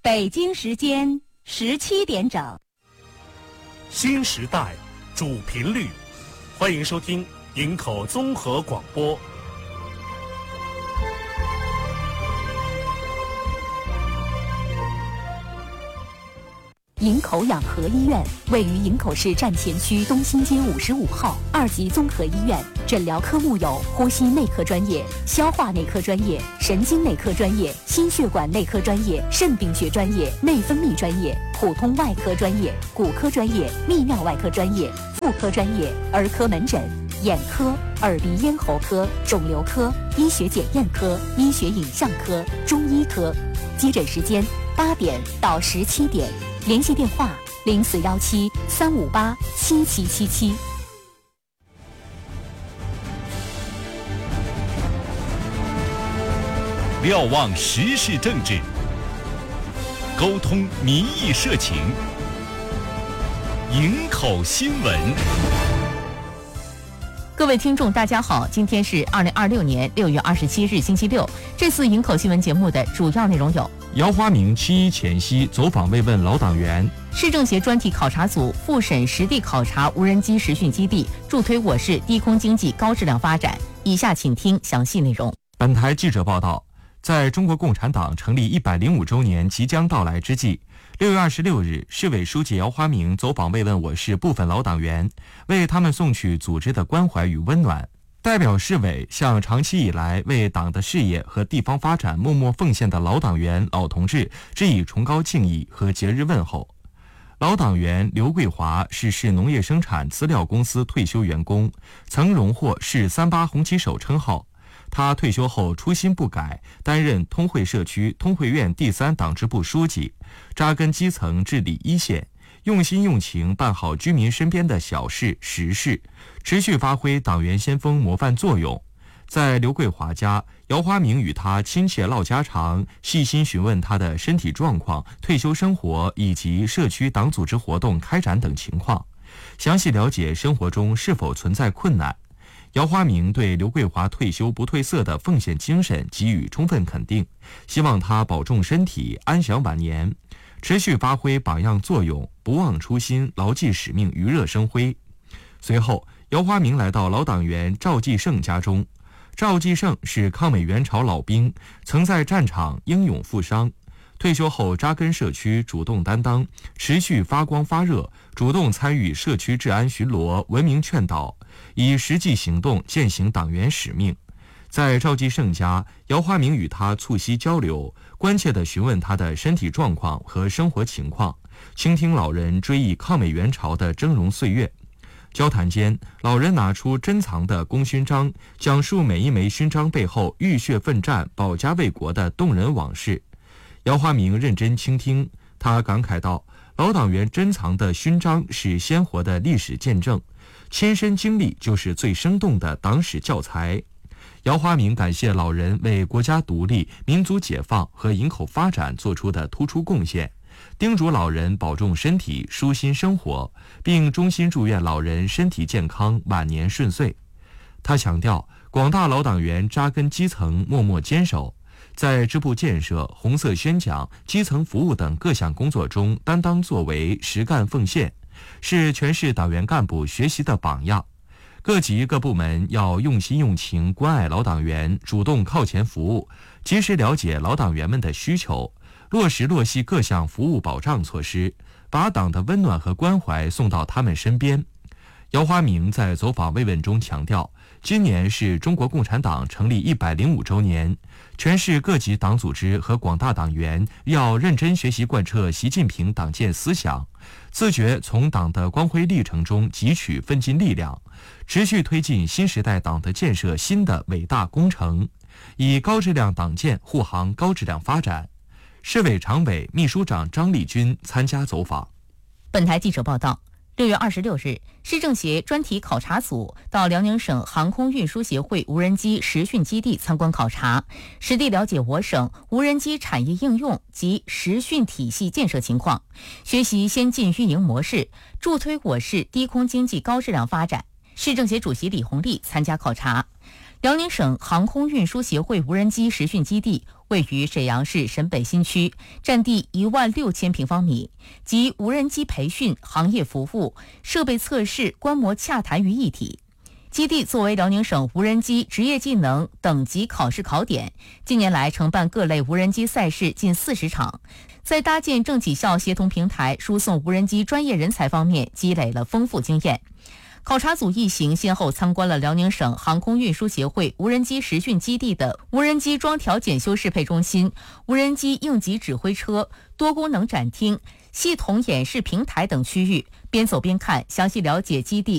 北京时间17点整。 新时代主频率，欢迎收听营口综合广播。 营口养和医院位于营口市站前区东新街55号2级综合医院，诊疗科目有呼吸内科专业、消化内科专业、神经内科专业、心血管内科专业、肾病学专业、内分泌专业、普通外科专业、骨科专业、泌尿外科专业、妇科专业、儿科门诊、眼科、耳鼻咽喉科、肿瘤科、医学检验科、医学影像科、中医科。接诊时间8点到17点。联系电话0417-358-7777。 瞭望时事政治，沟通民意社情，营口新闻。 各位听众大家好，今天是2026年6月27日星期六。这次营口新闻节目的主要内容有： 姚华明7.1前夕走访慰问老党员， 市政协专题考察组复审实地考察无人机实训基地，助推我市低空经济高质量发展。以下请听详细内容。 本台记者报道，在中国共产党成立105周年即将到来之际，6月26日，市委书记姚华明走访慰问我市部分老党员，为他们送去组织的关怀与温暖。代表市委向长期以来为党的事业和地方发展默默奉献的老党员、老同志致以崇高敬意和节日问候。老党员刘桂华是市农业生产资料公司退休员工，曾荣获市38红旗手称号。他退休后初心不改，担任通惠社区通惠院第3党支部书记，扎根基层治理一线，用心用情办好居民身边的小事实事，持续发挥党员先锋模范作用。在刘桂华家，姚华明与他亲切唠家常，细心询问他的身体状况、退休生活以及社区党组织活动开展等情况，详细了解生活中是否存在困难。姚华明对刘桂华退休不褪色的奉献精神给予充分肯定，希望他保重身体，安享晚年，持续发挥榜样作用，不忘初心，牢记使命，余热生辉。随后，姚华明来到老党员赵继胜家中。赵继胜是抗美援朝老兵，曾在战场英勇负伤，退休后扎根社区，主动担当，持续发光发热，主动参与社区治安巡逻、文明劝导，以实际行动践行党员使命。在赵继胜家，姚华明与他促膝交流，关切地询问他的身体状况和生活情况，倾听老人追忆抗美援朝的峥嵘岁月。交谈间，老人拿出珍藏的功勋章，讲述每一枚勋章背后浴血奋战、保家卫国的动人往事。姚华明认真倾听，他感慨道：老党员珍藏的勋章是鲜活的历史见证，亲身经历就是最生动的党史教材。姚华明感谢老人为国家独立、民族解放和营口发展做出的突出贡献，叮嘱老人保重身体，舒心生活，并衷心祝愿老人身体健康，晚年顺遂。他强调，广大老党员扎根基层，默默坚守，在支部建设、红色宣讲、基层服务等各项工作中担当作为，实干奉献，是全市党员干部学习的榜样。各级各部门要用心用情关爱老党员，主动靠前服务，及时了解老党员们的需求，落实落细各项服务保障措施，把党的温暖和关怀送到他们身边。姚华明在走访慰问中强调，今年是中国共产党成立105周年，全市各级党组织和广大党员要认真学习贯彻习近平党建思想，自觉从党的光辉历程中汲取奋进力量，持续推进新时代党的建设新的伟大工程，以高质量党建护航高质量发展。市委常委、秘书长张立军参加走访。 本台记者报道，6月26日，市政协专题考察组到辽宁省航空运输协会无人机实训基地参观考察，实地了解我省无人机产业应用及实训体系建设情况，学习先进运营模式，助推我市低空经济高质量发展。市政协主席李红利参加考察。辽宁省航空运输协会无人机实训基地位于沈阳市沈北新区，占地16000平方米，集无人机培训、行业服务、设备测试、观摩洽谈于一体。基地作为辽宁省无人机职业技能等级考试考点，近年来承办各类无人机赛事近40场，在搭建政企校协同平台、输送无人机专业人才方面积累了丰富经验。考察组一行先后参观了辽宁省航空运输协会无人机实训基地的无人机装调检修适配中心、无人机应急指挥车、多功能展厅、系统演示平台等区域，边走边看，详细了解基地